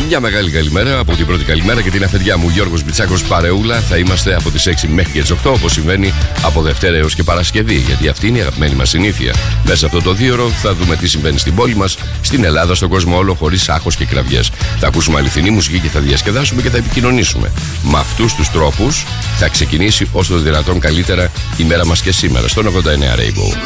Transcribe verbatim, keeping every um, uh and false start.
Μια μεγάλη καλημέρα από την πρώτη καλημέρα και την αφεντιά μου Γιώργος Μπιτσάκος παρεούλα. Θα είμαστε από τις έξι μέχρι και τις οκτώ, όπως συμβαίνει από Δευτέρα έως και Παρασκευή. Γιατί αυτή είναι η αγαπημένη μας συνήθεια. Μέσα αυτό το δίωρο θα δούμε τι συμβαίνει στην πόλη μας, στην Ελλάδα, στον κόσμο όλο, χωρίς άγχος και κραυγές. Θα ακούσουμε αληθινή μουσική και θα διασκεδάσουμε και θα επικοινωνήσουμε. Με αυτούς τους τρόπους θα ξεκινήσει όσο το δυνατόν καλύτερα η μέρα μας και σήμερα στον ογδόντα εννέα Rainbow.